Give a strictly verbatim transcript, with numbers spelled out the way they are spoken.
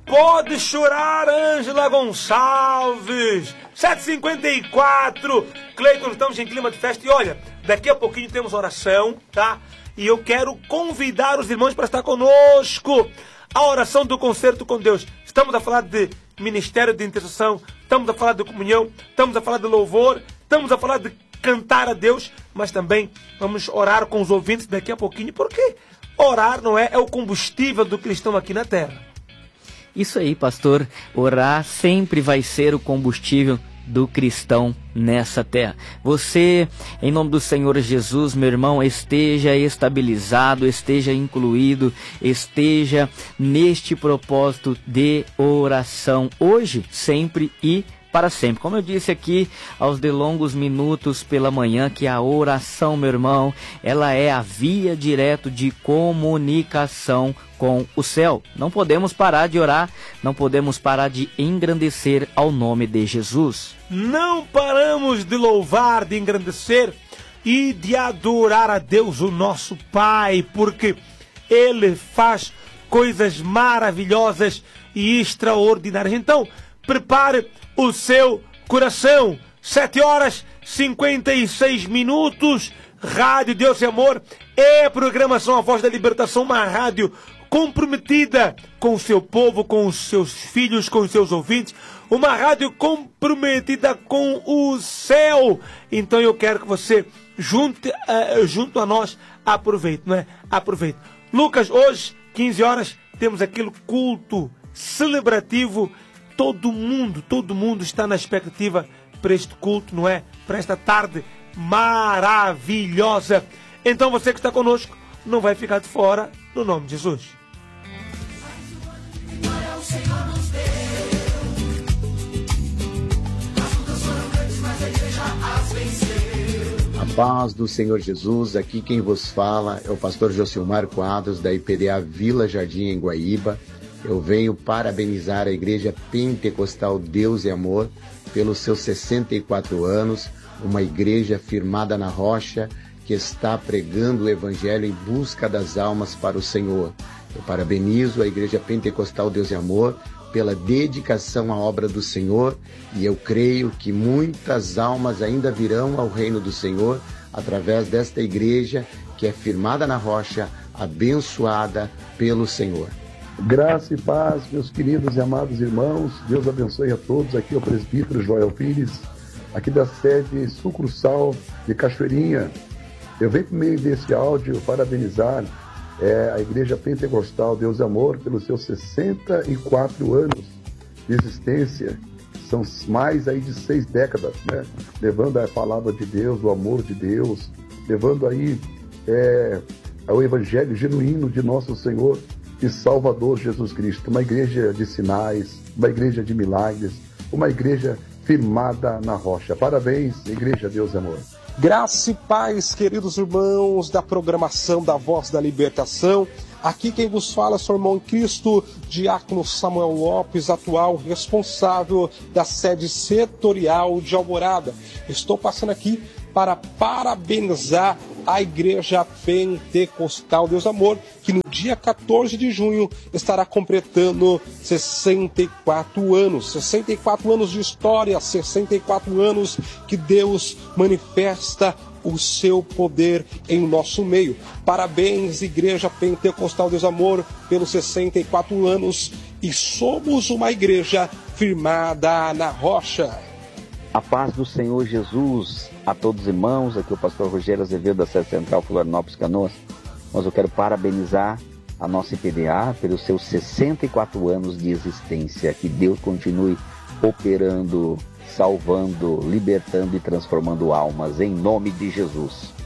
Pode chorar, Ângela Gonçalves. sete e cinquenta e quatro. Cleiton, estamos em clima de festa. E olha, daqui a pouquinho temos oração, tá? E eu quero convidar os irmãos para estar conosco. A oração do concerto com Deus. Estamos a falar de ministério de intercessão. Estamos a falar de comunhão. Estamos a falar de louvor. Estamos a falar de cantar a Deus. Mas também vamos orar com os ouvintes daqui a pouquinho. Porque orar, não é? É o combustível do cristão aqui na terra. Isso aí, pastor. Orar sempre vai ser o combustível do cristão nessa terra. Você, em nome do Senhor Jesus, meu irmão, esteja estabilizado, esteja incluído, esteja neste propósito de oração, hoje, sempre e para sempre. Como eu disse aqui aos de longos minutos pela manhã, que a oração, meu irmão, ela é a via direta de comunicação com o céu. Não podemos parar de orar, não podemos parar de engrandecer ao nome de Jesus. Não paramos de louvar, de engrandecer e de adorar a Deus, o nosso Pai, porque Ele faz coisas maravilhosas e extraordinárias. Então, prepare o seu coração. Sete horas e cinquenta e seis minutos. Rádio Deus e Amor é programação A Voz da Libertação, uma rádio comprometida com o seu povo, com os seus filhos, com os seus ouvintes, uma rádio comprometida com o céu. Então eu quero que você junte, uh, junto a nós, aproveite, não é? Aproveite. Lucas, hoje, quinze horas, temos aquele culto celebrativo. Todo mundo, todo mundo está na expectativa para este culto, não é? Para esta tarde maravilhosa. Então você que está conosco não vai ficar de fora, no nome de Jesus. A paz do Senhor Jesus, aqui quem vos fala é o pastor Josilmar Quadros, da I P D A Vila Jardim, em Guaíba. Eu venho parabenizar a Igreja Pentecostal Deus e Amor pelos seus sessenta e quatro anos, uma igreja firmada na rocha que está pregando o Evangelho em busca das almas para o Senhor. Eu parabenizo a Igreja Pentecostal Deus e Amor pela dedicação à obra do Senhor e eu creio que muitas almas ainda virão ao reino do Senhor através desta igreja que é firmada na rocha, abençoada pelo Senhor. Graça e paz, meus queridos e amados irmãos. Deus abençoe a todos. Aqui é o presbítero Joel Pires, aqui da sede sucursal de Cachoeirinha. Eu venho por meio desse áudio parabenizar é, a Igreja Pentecostal Deus e Amor pelos seus sessenta e quatro anos de existência. São mais aí de seis décadas, né? Levando a palavra de Deus, o amor de Deus, levando aí é, o Evangelho genuíno de nosso Senhor e Salvador Jesus Cristo, uma igreja de sinais, uma igreja de milagres, uma igreja firmada na rocha. Parabéns, Igreja Deus e Amor. Graça e paz, queridos irmãos da programação da Voz da Libertação. Aqui quem vos fala é seu irmão em Cristo, Diácono Samuel Lopes, atual responsável da sede setorial de Alvorada. Estou passando aqui para parabenizar a Igreja Pentecostal Deus Amor, que no dia quatorze de junho estará completando sessenta e quatro anos. sessenta e quatro anos de história, sessenta e quatro anos que Deus manifesta o seu poder em nosso meio. Parabéns, Igreja Pentecostal Deus Amor, pelos sessenta e quatro anos, e somos uma igreja firmada na rocha. A paz do Senhor Jesus a todos os irmãos. Aqui é o pastor Rogério Azevedo, da sede central Florianópolis, Canoas. Mas eu quero parabenizar a nossa I P D A pelos seus sessenta e quatro anos de existência. Que Deus continue operando, salvando, libertando e transformando almas, em nome de Jesus.